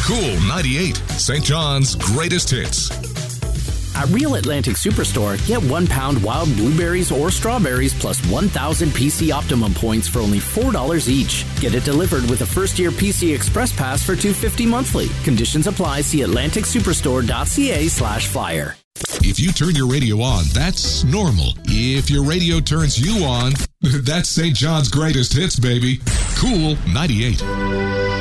Cool 98, St. John's greatest hits. At Real Atlantic Superstore, get 1 pound wild blueberries or strawberries plus 1,000 PC Optimum points for only $4 each. Get it delivered with a first-year PC Express Pass for $250 monthly. Conditions apply. See atlanticsuperstore.ca/flyer. If you turn your radio on, that's normal. If your radio turns you on, that's St. John's greatest hits, baby. Cool 98.